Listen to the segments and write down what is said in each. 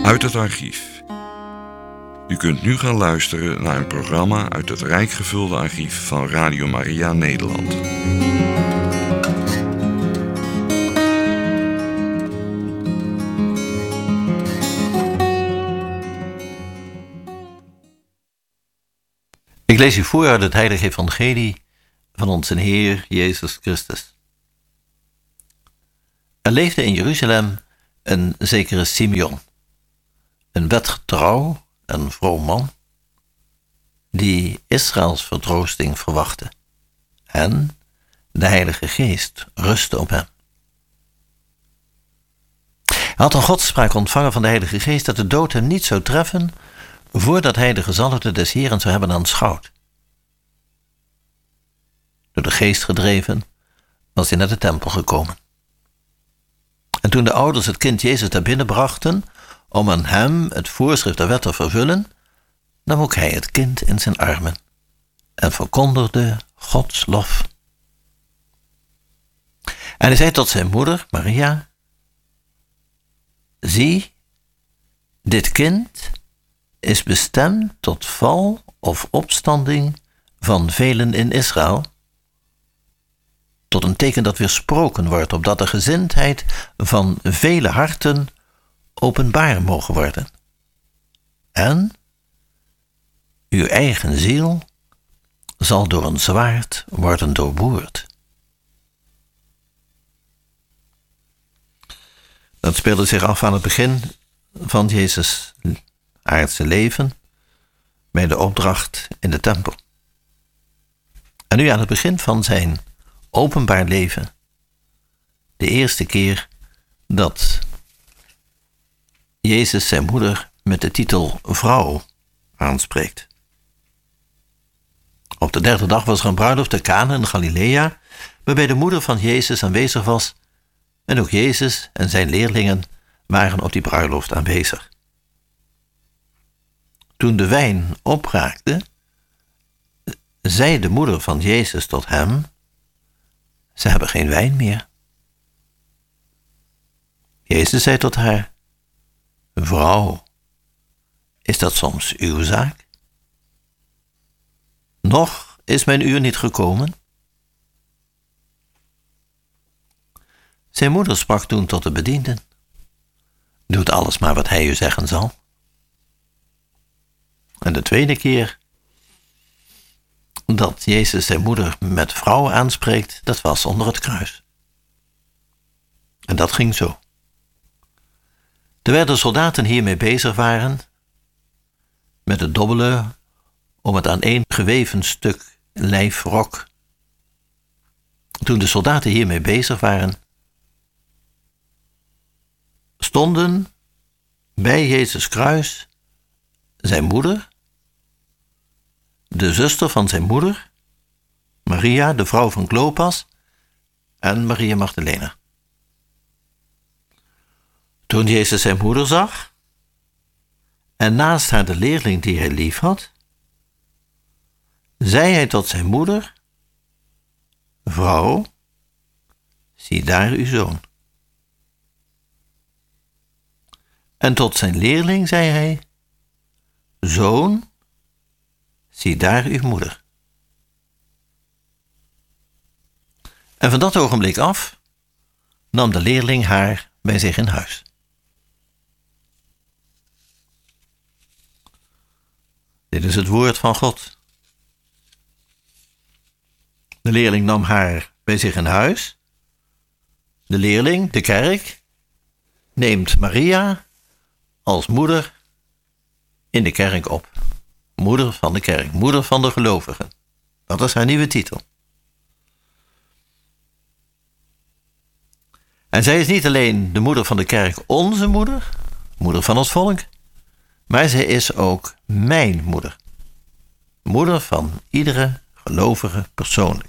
Uit het archief. U kunt nu gaan luisteren naar een programma uit het rijk gevulde archief van Radio Maria Nederland. Ik lees u voor uit het heilige evangelie van onze Heer Jezus Christus. Er leefde in Jeruzalem een zekere Simeon, een wetgetrouw en vroom man, die Israëls vertroosting verwachtte, en de Heilige Geest rustte op hem. Hij had een godsspraak ontvangen van de Heilige Geest dat de dood hem niet zou treffen voordat hij de gezalfde des Heeren zou hebben aanschouwd. Door de Geest gedreven was hij naar de tempel gekomen. En toen de ouders het kind Jezus daar binnen brachten om aan hem het voorschrift der wet te vervullen, nam ook hij het kind in zijn armen en verkondigde Gods lof. En hij zei tot zijn moeder, Maria: zie, dit kind is bestemd tot val of opstanding van velen in Israël, tot een teken dat weersproken wordt, opdat de gezindheid van vele harten openbaar mogen worden. En uw eigen ziel zal door een zwaard worden doorboord. Dat speelde zich af aan het begin van Jezus' aardse leven, bij de opdracht in de tempel. En nu aan het begin van zijn openbaar leven, de eerste keer dat Jezus zijn moeder met de titel vrouw aanspreekt. Op de derde dag was er een bruiloft te Kana in Galilea, waarbij de moeder van Jezus aanwezig was, en ook Jezus en zijn leerlingen waren op die bruiloft aanwezig. Toen de wijn opraakte, zei de moeder van Jezus tot hem: ze hebben geen wijn meer. Jezus zei tot haar: vrouw, is dat soms uw zaak? Nog is mijn uur niet gekomen. Zijn moeder sprak toen tot de bedienden: doet alles maar wat hij u zeggen zal. En de tweede keer dat Jezus zijn moeder met vrouw aanspreekt, dat was onder het kruis. En dat ging zo. Terwijl de soldaten hiermee bezig waren, met het dobbelen om het aan geweven stuk lijfrok. Toen de soldaten hiermee bezig waren, stonden bij Jezus' kruis zijn moeder, de zuster van zijn moeder, Maria, de vrouw van Klopas, en Maria Magdalena. Toen Jezus zijn moeder zag, en naast haar de leerling die hij lief had, zei hij tot zijn moeder: vrouw, zie daar uw zoon. En tot zijn leerling zei hij: zoon, zie daar uw moeder. En van dat ogenblik af nam de leerling haar bij zich in huis. Dit is het woord van God. De leerling nam haar bij zich in huis. De leerling, de kerk, neemt Maria als moeder in de kerk op. Moeder van de kerk, moeder van de gelovigen. Dat is haar nieuwe titel. En zij is niet alleen de moeder van de kerk, onze moeder, moeder van het volk, maar zij is ook mijn moeder. Moeder van iedere gelovige persoonlijk.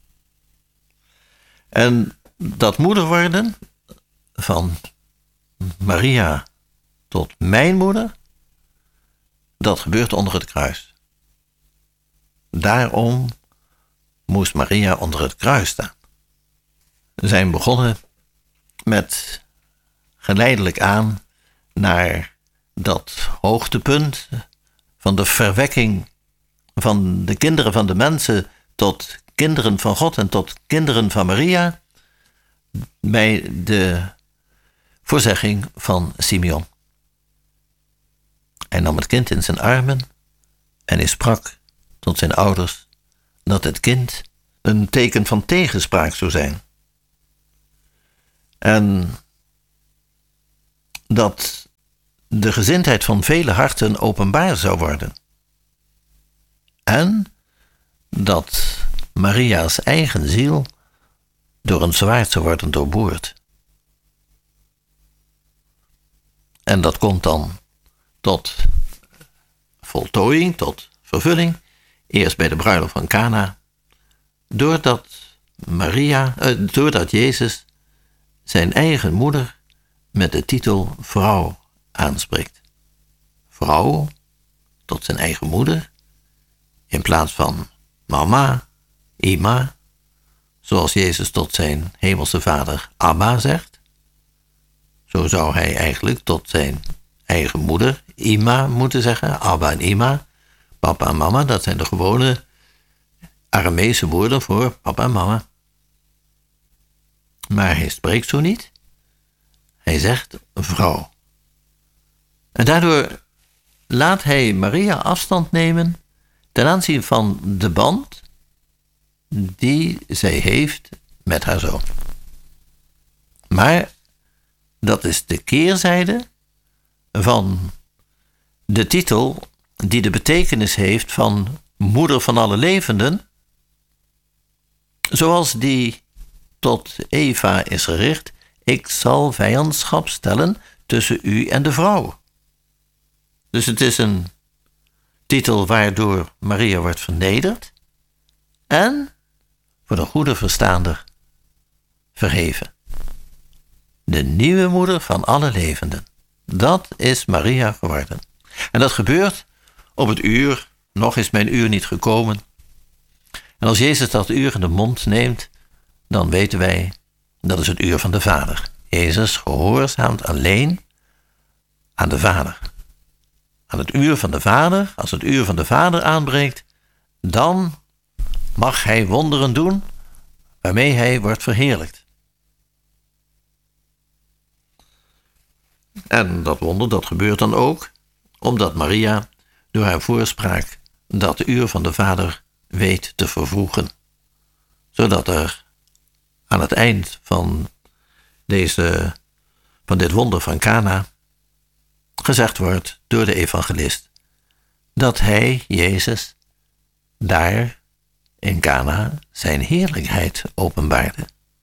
En dat moeder worden van Maria tot mijn moeder, dat gebeurt onder het kruis. Daarom moest Maria onder het kruis staan. We zijn begonnen met geleidelijk aan naar dat hoogtepunt van de verwekking van de kinderen van de mensen tot kinderen van God en tot kinderen van Maria, bij de voorzegging van Simeon. Hij nam het kind in zijn armen en hij sprak tot zijn ouders dat het kind een teken van tegenspraak zou zijn. En dat de gezindheid van vele harten openbaar zou worden. En dat Maria's eigen ziel door een zwaard zou worden doorboord. En dat komt dan tot voltooiing, tot vervulling, eerst bij de bruiloft van Cana, doordat Jezus zijn eigen moeder met de titel vrouw aanspreekt. Vrouw tot zijn eigen moeder, in plaats van mama, ima, zoals Jezus tot zijn hemelse vader Abba zegt. Zo zou hij eigenlijk tot zijn eigen moeder ima moeten zeggen, Abba en ima. Papa en mama, dat zijn de gewone Aramese woorden voor papa en mama. Maar hij spreekt zo niet. Hij zegt vrouw. En daardoor laat hij Maria afstand nemen ten aanzien van de band die zij heeft met haar zoon. Maar dat is de keerzijde van de titel die de betekenis heeft van moeder van alle levenden, zoals die tot Eva is gericht: ik zal vijandschap stellen tussen u en de vrouw. Dus het is een titel waardoor Maria wordt vernederd en voor de goede verstaander verheven. De nieuwe moeder van alle levenden. Dat is Maria geworden. En dat gebeurt op het uur, nog is mijn uur niet gekomen. En als Jezus dat uur in de mond neemt, dan weten wij, dat is het uur van de Vader. Jezus gehoorzaamt alleen aan de Vader. Aan het uur van de Vader, als het uur van de Vader aanbreekt, dan mag hij wonderen doen waarmee hij wordt verheerlijkt. En dat wonder, dat gebeurt dan ook omdat Maria door haar voorspraak dat uur van de Vader weet te vervroegen. Zodat er aan het eind van dit wonder van Cana gezegd wordt door de evangelist dat hij, Jezus, daar in Cana zijn heerlijkheid openbaarde.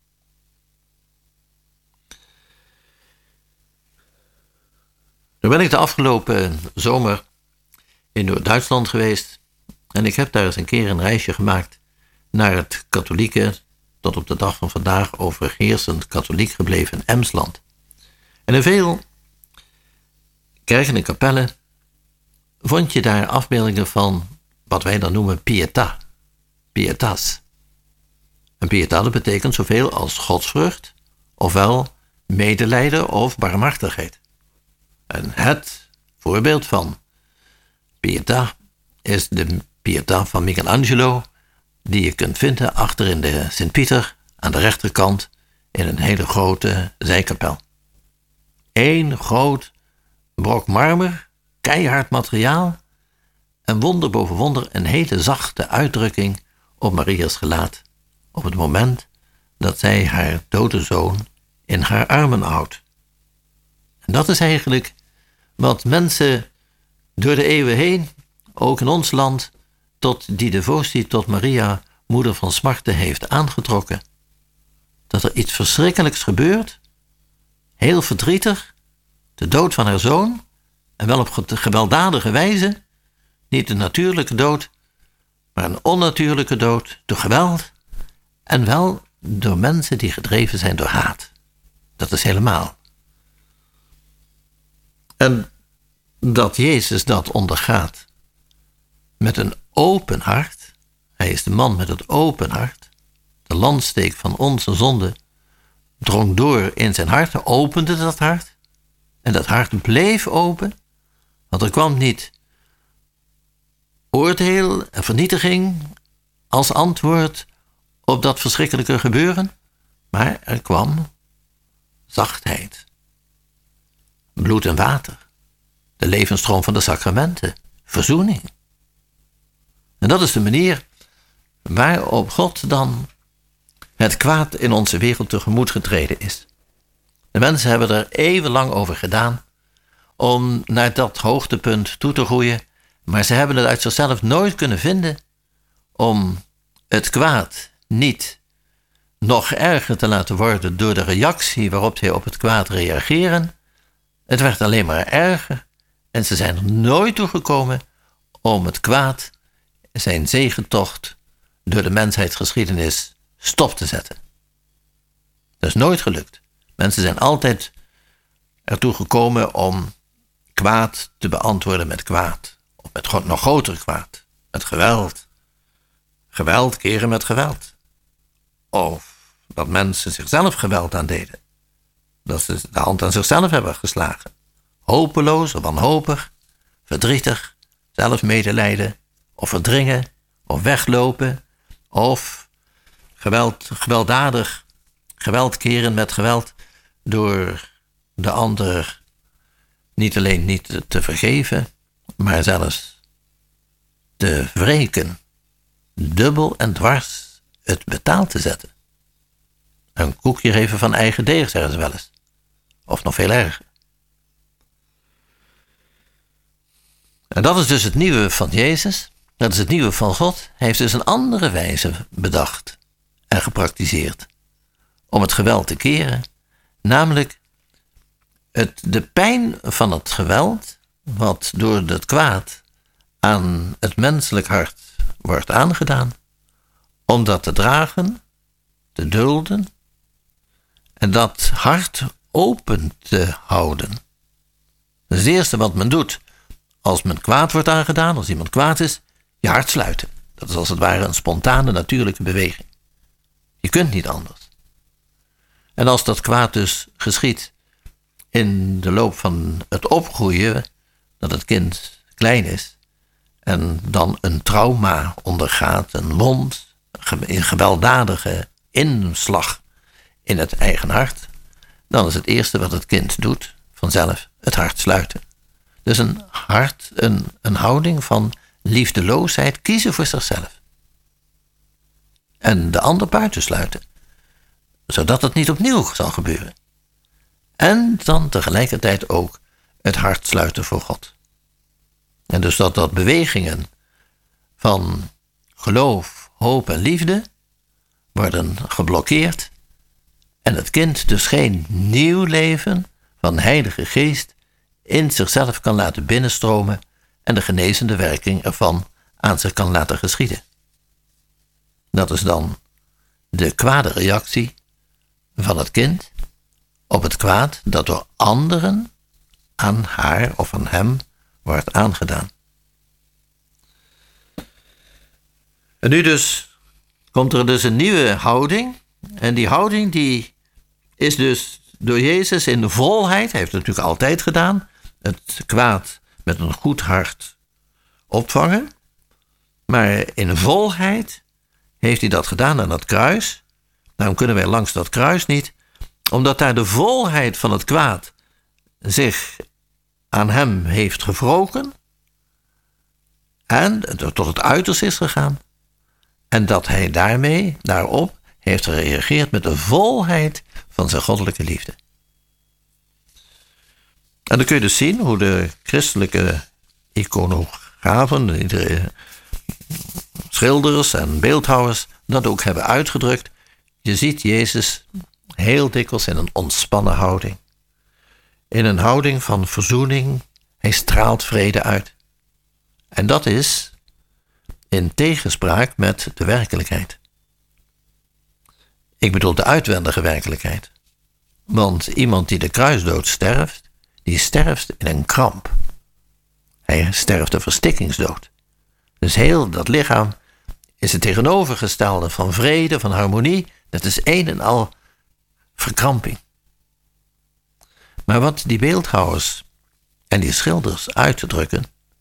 Nu ben ik de afgelopen zomer in Noord-Duitsland geweest en ik heb daar eens een keer een reisje gemaakt naar het katholieke, tot op de dag van vandaag overheersend katholiek gebleven Emsland. En in veel kerken en kapellen vond je daar afbeeldingen van wat wij dan noemen pietà, pietas. En pietà, dat betekent zoveel als godsvrucht, ofwel medelijden of barmhartigheid. En het voorbeeld van pietà is de pietà van Michelangelo, die je kunt vinden achter in de Sint-Pieter aan de rechterkant in een hele grote zijkapel. Eén groot brok marmer, keihard materiaal en wonder boven wonder een hele zachte uitdrukking op Maria's gelaat op het moment dat zij haar dode zoon in haar armen houdt. En dat is eigenlijk wat mensen door de eeuwen heen, ook in ons land, tot die devotie tot Maria, moeder van smarten, heeft aangetrokken. Dat er iets verschrikkelijks gebeurt, heel verdrietig, de dood van haar zoon, en wel op gewelddadige wijze, niet een natuurlijke dood, maar een onnatuurlijke dood door geweld, en wel door mensen die gedreven zijn door haat. Dat is helemaal. En dat Jezus dat ondergaat met een open hart, hij is de man met het open hart, de landsteek van onze zonde drong door in zijn hart, opende dat hart, en dat hart bleef open, Want er kwam niet oordeel en vernietiging als antwoord op dat verschrikkelijke gebeuren, maar er kwam zachtheid, bloed en water, de levensstroom van de sacramenten, verzoening. En dat is de manier waarop God dan het kwaad in onze wereld tegemoet getreden is. De mensen hebben er eeuwenlang over gedaan om naar dat hoogtepunt toe te groeien, maar ze hebben het uit zichzelf nooit kunnen vinden om het kwaad niet nog erger te laten worden door de reactie waarop zij op het kwaad reageren. Het werd alleen maar erger en ze zijn er nooit toe gekomen om het kwaad, zijn zegentocht door de mensheidsgeschiedenis, stop te zetten. Dat is nooit gelukt. Mensen zijn altijd ertoe gekomen om kwaad te beantwoorden met kwaad. Of met nog groter kwaad. Met geweld. Geweld keren met geweld. Of dat mensen zichzelf geweld aandeden. Dat ze de hand aan zichzelf hebben geslagen. Hopeloos of wanhopig. Verdrietig. Zelfmedelijden. Of verdringen. Of weglopen. Of gewelddadig. Geweld keren met geweld. Door de ander niet alleen niet te vergeven, maar zelfs te wreken. Dubbel en dwars het betaald te zetten. Een koekje geven van eigen deeg, zeggen ze wel eens. Of nog veel erger. En dat is dus het nieuwe van Jezus. Dat is het nieuwe van God. Hij heeft dus een andere wijze bedacht en gepraktiseerd om het geweld te keren. Namelijk de pijn van het geweld, wat door het kwaad aan het menselijk hart wordt aangedaan, om dat te dragen, te dulden en dat hart open te houden. Dat is het eerste wat men doet als men kwaad wordt aangedaan, als iemand kwaad is, je hart sluiten. Dat is als het ware een spontane, natuurlijke beweging. Je kunt niet anders. En als dat kwaad dus geschiet in de loop van het opgroeien, dat het kind klein is en dan een trauma ondergaat, een wond, een gewelddadige inslag in het eigen hart, dan is het eerste wat het kind doet vanzelf het hart sluiten. Dus een houding van liefdeloosheid, kiezen voor zichzelf. En de ander buitensluiten, zodat het niet opnieuw zal gebeuren. En dan tegelijkertijd ook het hart sluiten voor God. En dus dat bewegingen van geloof, hoop en liefde worden geblokkeerd en het kind dus geen nieuw leven van Heilige Geest in zichzelf kan laten binnenstromen en de genezende werking ervan aan zich kan laten geschieden. Dat is dan de kwade reactie van het kind op het kwaad dat door anderen aan haar of aan hem wordt aangedaan. En nu dus komt er dus een nieuwe houding. En die houding die is dus door Jezus in de volheid, hij heeft het natuurlijk altijd gedaan, het kwaad met een goed hart opvangen. Maar in volheid heeft hij dat gedaan aan dat kruis. Daarom kunnen wij langs dat kruis niet, omdat daar de volheid van het kwaad zich aan hem heeft gewroken en tot het uiterste is gegaan. En dat hij daarop heeft gereageerd met de volheid van zijn goddelijke liefde. En dan kun je dus zien hoe de christelijke iconografen, de schilders en beeldhouwers dat ook hebben uitgedrukt. Je ziet Jezus heel dikwijls in een ontspannen houding. In een houding van verzoening. Hij straalt vrede uit. En dat is in tegenspraak met de werkelijkheid. Ik bedoel de uitwendige werkelijkheid. Want iemand die de kruisdood sterft, die sterft in een kramp. Hij sterft een verstikkingsdood. Dus heel dat lichaam is het tegenovergestelde van vrede, van harmonie. Dat is een en al verkramping. Maar wat die beeldhouwers en die schilders uit te drukken,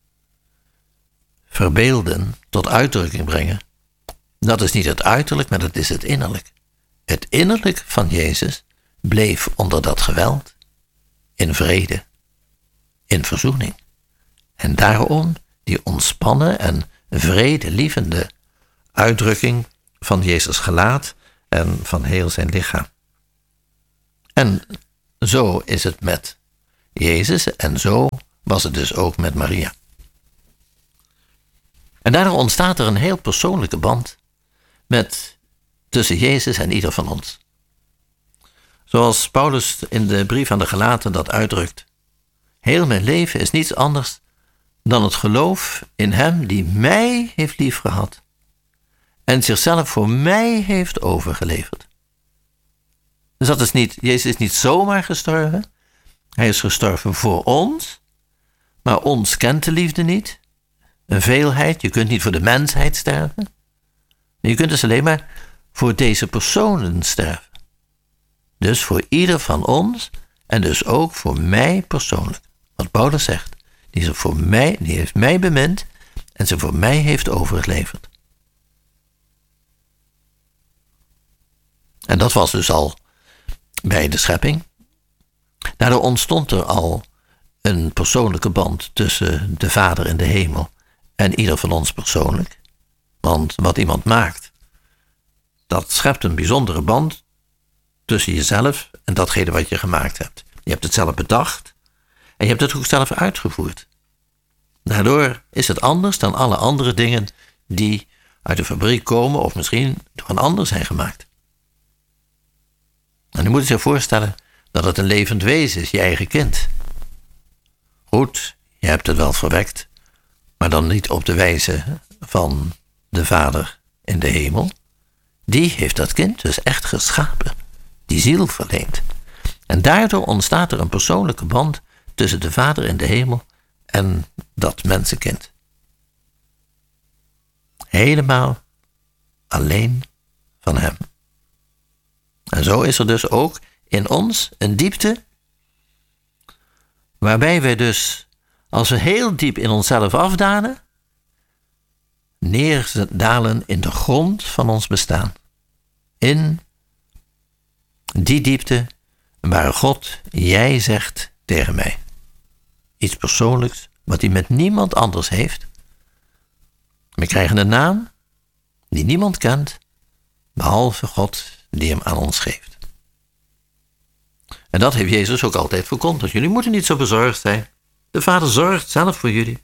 verbeelden, tot uitdrukking brengen, dat is niet het uiterlijk, maar dat is het innerlijk. Het innerlijk van Jezus bleef onder dat geweld in vrede, in verzoening. En daarom die ontspannen en vredelievende uitdrukking van Jezus' gelaat en van heel zijn lichaam. En zo is het met Jezus en zo was het dus ook met Maria. En daardoor ontstaat er een heel persoonlijke band tussen Jezus en ieder van ons. Zoals Paulus in de brief aan de Galaten dat uitdrukt. Heel mijn leven is niets anders dan het geloof in hem die mij heeft liefgehad en zichzelf voor mij heeft overgeleverd. Dus dat is niet, Jezus is niet zomaar gestorven. Hij is gestorven voor ons, maar ons kent de liefde niet. Een veelheid, je kunt niet voor de mensheid sterven. Je kunt dus alleen maar voor deze personen sterven. Dus voor ieder van ons en dus ook voor mij persoonlijk. Wat Paulus zegt, die heeft mij bemind en ze voor mij heeft overgeleverd. En dat was dus al bij de schepping. Daardoor ontstond er al een persoonlijke band tussen de Vader in de hemel en ieder van ons persoonlijk. Want wat iemand maakt, dat schept een bijzondere band tussen jezelf en datgene wat je gemaakt hebt. Je hebt het zelf bedacht en je hebt het ook zelf uitgevoerd. Daardoor is het anders dan alle andere dingen die uit de fabriek komen of misschien door een ander zijn gemaakt. En je moet je voorstellen dat het een levend wezen is, je eigen kind. Goed, je hebt het wel verwekt, maar dan niet op de wijze van de Vader in de hemel. Die heeft dat kind dus echt geschapen, die ziel verleend. En daardoor ontstaat er een persoonlijke band tussen de Vader in de hemel en dat mensenkind. Helemaal alleen van hem. En zo is er dus ook in ons een diepte, waarbij wij dus, als we heel diep in onszelf afdalen, neerdalen in de grond van ons bestaan. In die diepte waar God, jij zegt tegen mij. Iets persoonlijks wat hij met niemand anders heeft. We krijgen een naam die niemand kent, behalve God die hem aan ons geeft. En dat heeft Jezus ook altijd verkondigd. Jullie moeten niet zo bezorgd zijn. De Vader zorgt zelf voor jullie.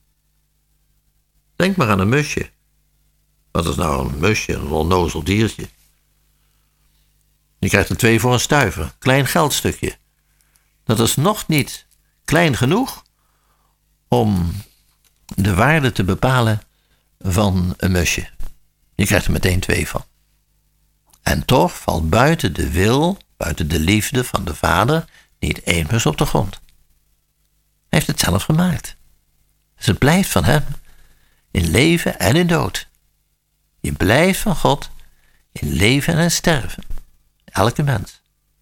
Denk maar aan een musje. Wat is nou een musje? Een onnozel diertje. Je krijgt er 2 voor een stuiver. Klein geldstukje. Dat is nog niet klein genoeg om de waarde te bepalen van een musje. Je krijgt er meteen 2 van. En toch valt buiten de wil, buiten de liefde van de Vader, niet 1 mus op de grond. Hij heeft het zelf gemaakt. Dus het blijft van hem. In leven en in dood. Je blijft van God in leven en in sterven. Elke mens.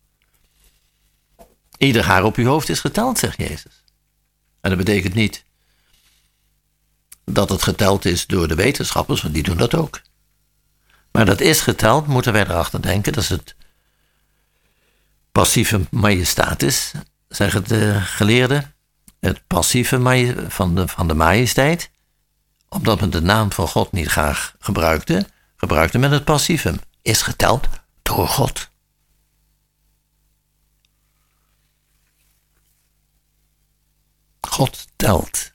Ieder haar op uw hoofd is geteld, zegt Jezus. En dat betekent niet dat het geteld is door de wetenschappers, want die doen dat ook. Maar dat is geteld, moeten wij erachter denken, dat is het passieve majestatis, zeggen de geleerden. Het passieve van de majesteit. Omdat men de naam van God niet graag gebruikte men het passieve. Is geteld door God. God telt.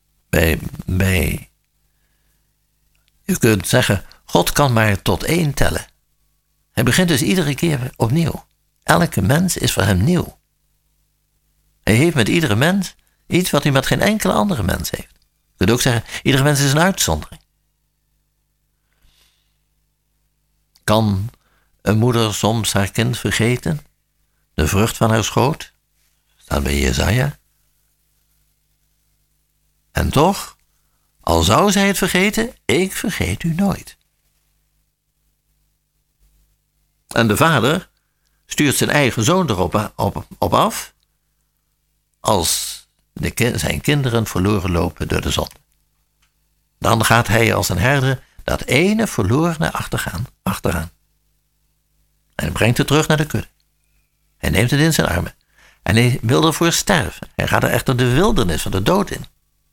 Je kunt zeggen, God kan maar tot 1 tellen. Hij begint dus iedere keer opnieuw. Elke mens is voor hem nieuw. Hij heeft met iedere mens iets wat hij met geen enkele andere mens heeft. Je kunt ook zeggen, iedere mens is een uitzondering. Kan een moeder soms haar kind vergeten? De vrucht van haar schoot? Staat bij Jesaja. En toch, al zou zij het vergeten, ik vergeet u nooit. En de Vader stuurt zijn eigen zoon erop op af, als zijn kinderen verloren lopen door de zonde. Dan gaat hij als een herder dat ene verlorene achteraan. En hij brengt het terug naar de kudde. Hij neemt het in zijn armen. En hij wil ervoor sterven. Hij gaat er echter de wildernis van de dood in.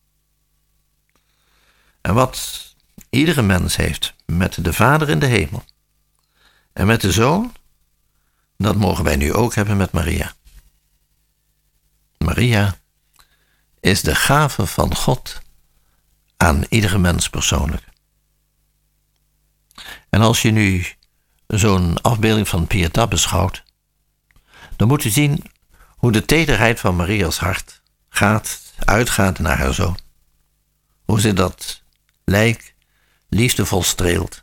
En wat iedere mens heeft met de Vader in de hemel en met de Zoon, dat mogen wij nu ook hebben met Maria. Maria is de gave van God aan iedere mens persoonlijk. En als je nu zo'n afbeelding van Pietà beschouwt, dan moet je zien hoe de tederheid van Maria's hart uitgaat naar haar Zoon. Hoe ze dat lijk liefdevol streelt.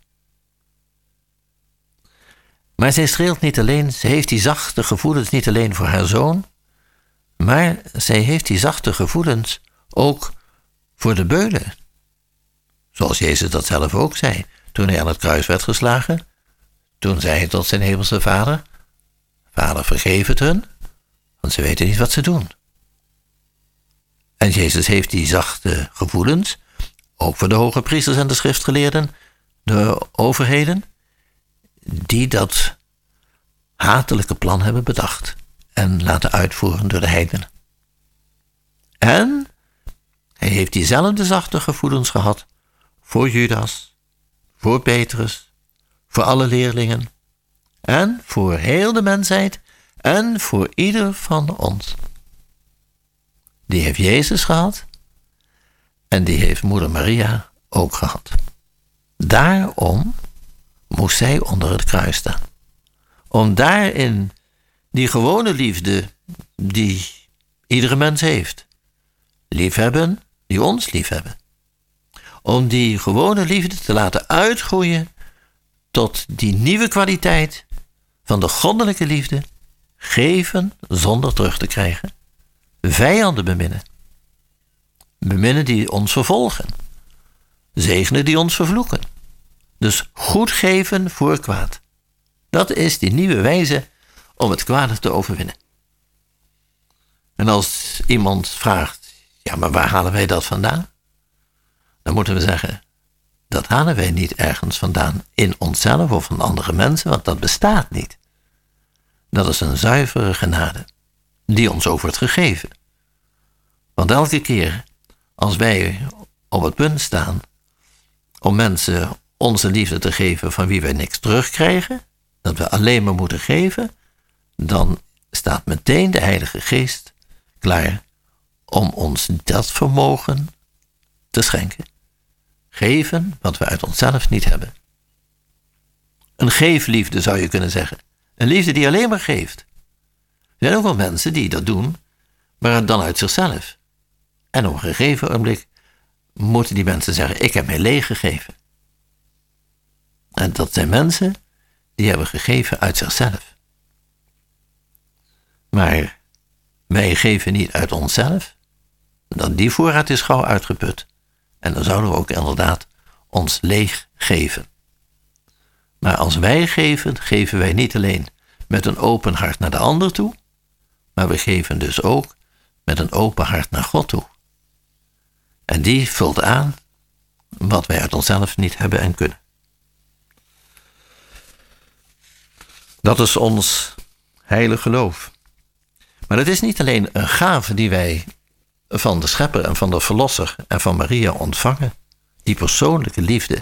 Maar zij streelt niet alleen, ze heeft die zachte gevoelens niet alleen voor haar Zoon, maar zij heeft die zachte gevoelens ook voor de beulen. Zoals Jezus dat zelf ook zei, toen hij aan het kruis werd geslagen. Toen zei hij tot zijn hemelse Vader: Vader, vergeef het hun, want ze weten niet wat ze doen. En Jezus heeft die zachte gevoelens ook voor de hoge priesters en de schriftgeleerden, de overheden, die dat hatelijke plan hebben bedacht en laten uitvoeren door de heidenen. En hij heeft diezelfde zachte gevoelens gehad voor Judas, voor Petrus, voor alle leerlingen en voor heel de mensheid en voor ieder van ons. Die heeft Jezus gehad en die heeft moeder Maria ook gehad. Daarom moest zij onder het kruis staan. Om daarin die gewone liefde die iedere mens heeft, liefhebben, die ons liefhebben. Om die gewone liefde te laten uitgroeien tot die nieuwe kwaliteit van de goddelijke liefde, geven zonder terug te krijgen, vijanden beminnen. Beminnen die ons vervolgen, zegenen die ons vervloeken. Dus goed geven voor kwaad. Dat is die nieuwe wijze om het kwade te overwinnen. En als iemand vraagt, ja, maar waar halen wij dat vandaan? Dan moeten we zeggen, dat halen wij niet ergens vandaan in onszelf of van andere mensen, want dat bestaat niet. Dat is een zuivere genade die ons ook wordt gegeven. Want elke keer als wij op het punt staan om mensen onze liefde te geven van wie wij niks terugkrijgen, dat we alleen maar moeten geven, dan staat meteen de Heilige Geest klaar om ons dat vermogen te schenken. Geven wat we uit onszelf niet hebben. Een geefliefde zou je kunnen zeggen. Een liefde die alleen maar geeft. Er zijn ook wel mensen die dat doen, maar dan uit zichzelf. En op een gegeven ogenblik moeten die mensen zeggen, ik heb mij leeg gegeven. En dat zijn mensen die hebben gegeven uit zichzelf. Maar wij geven niet uit onszelf. Dan die voorraad is gauw uitgeput. En dan zouden we ook inderdaad ons leeg geven. Maar als wij geven, geven wij niet alleen met een open hart naar de ander toe, maar we geven dus ook met een open hart naar God toe. En die vult aan wat wij uit onszelf niet hebben en kunnen. Dat is ons heilig geloof. Maar het is niet alleen een gave die wij van de Schepper en van de Verlosser en van Maria ontvangen. Die persoonlijke liefde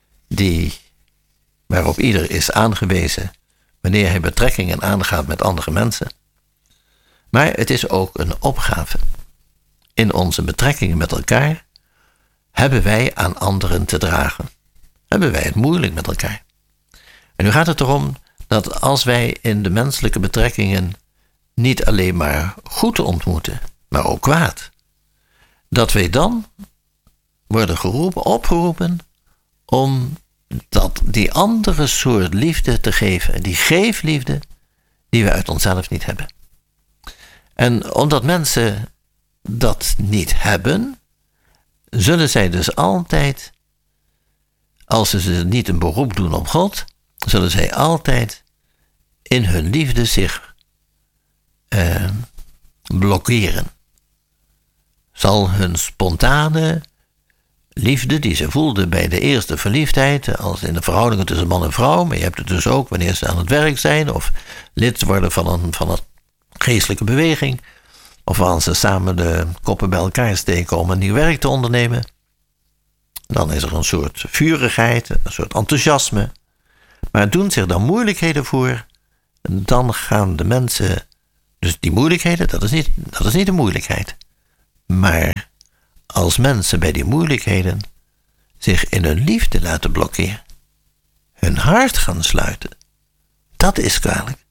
waarop ieder is aangewezen wanneer hij betrekkingen aangaat met andere mensen. Maar het is ook een opgave. In onze betrekkingen met elkaar hebben wij aan anderen te dragen. Hebben wij het moeilijk met elkaar. En nu gaat het erom dat als wij in de menselijke betrekkingen niet alleen maar goed ontmoeten, maar ook kwaad, dat wij dan worden opgeroepen om die andere soort liefde te geven, die geefliefde die we uit onszelf niet hebben. En omdat mensen dat niet hebben, zullen zij dus altijd, als ze niet een beroep doen op God, zullen zij altijd in hun liefde zich blokkeren. zal hun spontane liefde die ze voelden bij de eerste verliefdheid, als in de verhoudingen tussen man en vrouw, maar je hebt het dus ook wanneer ze aan het werk zijn of lid worden van een geestelijke beweging, of wanneer ze samen de koppen bij elkaar steken om een nieuw werk te ondernemen. Dan is er een soort vurigheid, een soort enthousiasme. Maar doen zich dan moeilijkheden voor, dan gaan de mensen, dus die moeilijkheden, dat is niet de moeilijkheid. Maar als mensen bij die moeilijkheden zich in hun liefde laten blokkeren, hun hart gaan sluiten, dat is kwalijk.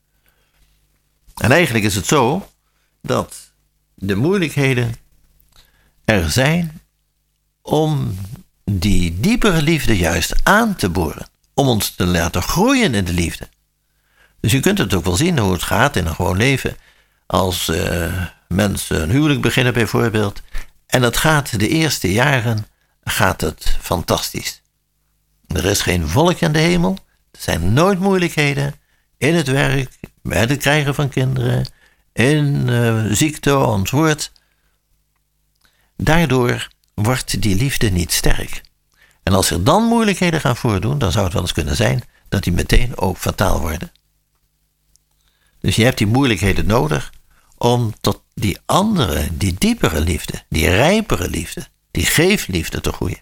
En eigenlijk is het zo dat de moeilijkheden er zijn om die diepere liefde juist aan te boren, om ons te laten groeien in de liefde. Dus je kunt het ook wel zien hoe het gaat in een gewoon leven. Als mensen een huwelijk beginnen bijvoorbeeld, en dat gaat de eerste jaren gaat het fantastisch. Er is geen volk in de hemel, er zijn nooit moeilijkheden in het werk, bij het krijgen van kinderen, in ziekte enzovoort. Daardoor wordt die liefde niet sterk. En als er dan moeilijkheden gaan voordoen, dan zou het wel eens kunnen zijn dat die meteen ook fataal worden. Dus je hebt die moeilijkheden nodig om tot die andere, die diepere liefde, die rijpere liefde, die geefliefde te groeien.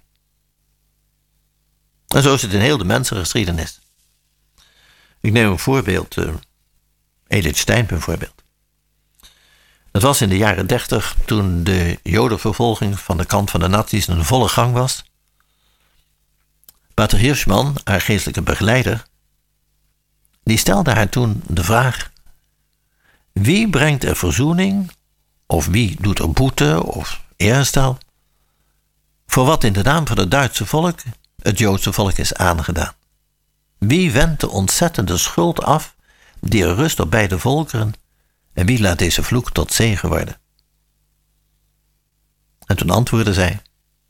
En zo is het in heel de mensengeschiedenis. Ik neem een voorbeeld, Edith Stein bijvoorbeeld. Het was in de jaren 30 toen de jodenvervolging van de kant van de nazi's in volle gang was. Pater Hirschman, haar geestelijke begeleider, die stelde haar toen de vraag: wie brengt er verzoening, of wie doet er boete of eerstel voor wat in de naam van het Duitse volk, het Joodse volk, is aangedaan? Wie wendt de ontzettende schuld af die er rust op beide volkeren, en wie laat deze vloek tot zegen worden? En toen antwoordde zij: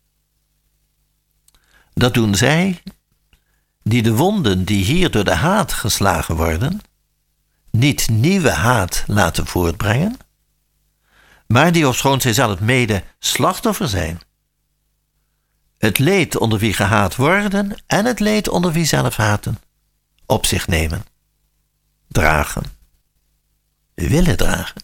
dat doen zij die de wonden die hier door de haat geslagen worden, niet nieuwe haat laten voortbrengen, maar die, ofschoon zij zelf mede slachtoffer zijn, het leed onder wie gehaat worden en het leed onder wie zelf haten, op zich nemen, dragen, willen dragen.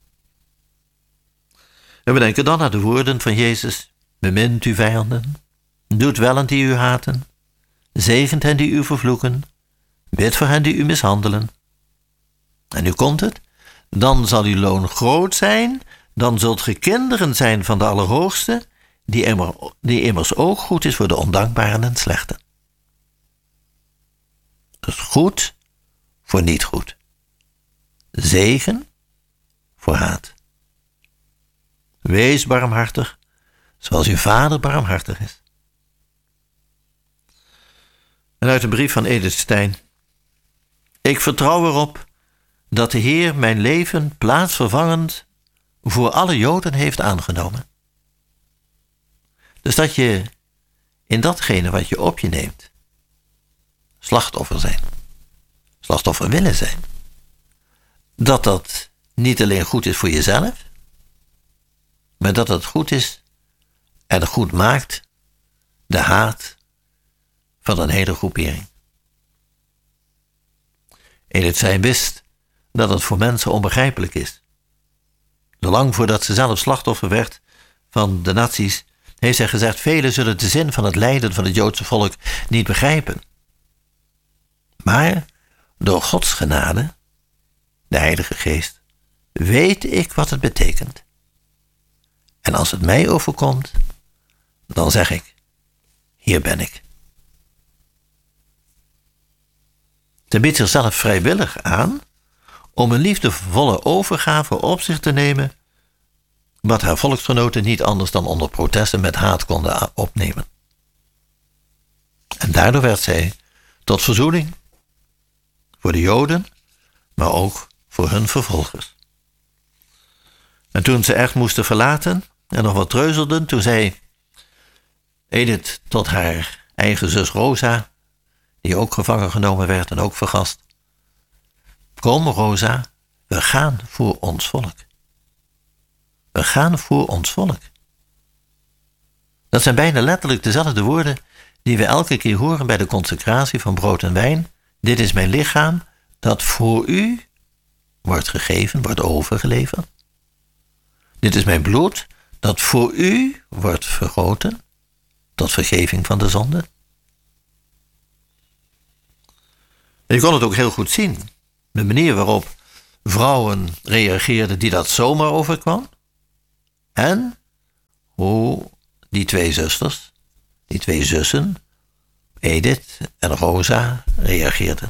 En we denken dan aan de woorden van Jezus: bemint uw vijanden, doet wel aan die u haten, zegent hen die u vervloeken, bidt voor hen die u mishandelen. En nu komt het: dan zal uw loon groot zijn, dan zult ge kinderen zijn van de Allerhoogste, die immers ook goed is voor de ondankbaren en slechten. Dus goed voor niet goed. Zegen voor haat. Wees barmhartig, zoals uw Vader barmhartig is. En uit een brief van Edith Stein: ik vertrouw erop dat de Heer mijn leven plaatsvervangend voor alle Joden heeft aangenomen. Dus dat je in datgene wat je op je neemt slachtoffer zijn, slachtoffer willen zijn, dat niet alleen goed is voor jezelf, maar dat het goed is en goed maakt de haat van een hele groepering. Edith Stein wist dat het voor mensen onbegrijpelijk is. Zolang voordat ze zelf slachtoffer werd van de nazi's, heeft zij gezegd: velen zullen de zin van het lijden van het Joodse volk niet begrijpen. Maar door Gods genade, de Heilige Geest, weet ik wat het betekent. En als het mij overkomt, dan zeg ik: hier ben ik. Ze biedt zichzelf vrijwillig aan om een liefdevolle overgave op zich te nemen, wat haar volksgenoten niet anders dan onder protesten met haat konden opnemen. En daardoor werd zij tot verzoening voor de Joden, maar ook voor hun vervolgers. En toen ze echt moesten verlaten en nog wat treuzelden, toen zei Edith tot haar eigen zus Rosa, die ook gevangen genomen werd en ook vergast: kom Rosa, we gaan voor ons volk. We gaan voor ons volk. Dat zijn bijna letterlijk dezelfde woorden die we elke keer horen bij de consecratie van brood en wijn. Dit is mijn lichaam dat voor u wordt gegeven, wordt overgeleverd. Dit is mijn bloed dat voor u wordt vergoten tot vergeving van de zonde. Je kon het ook heel goed zien. De manier waarop vrouwen reageerden die dat zomaar overkwam. En hoe die twee zusters, die twee zussen, Edith en Rosa, reageerden.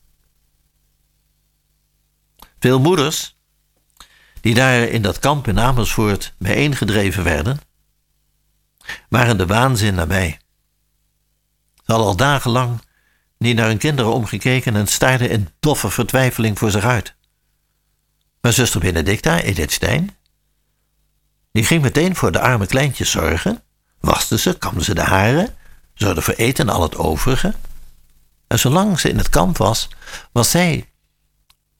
Veel moeders die daar in dat kamp in Amersfoort bijeengedreven werden, waren de waanzin nabij. Ze hadden al dagenlang niet naar hun kinderen omgekeken en staarden in doffe vertwijfeling voor zich uit. Maar zuster Benedicta, Edith Stein, die ging meteen voor de arme kleintjes zorgen, waste ze, kamde ze de haren, zorgde voor eten en al het overige. En zolang ze in het kamp was, was zij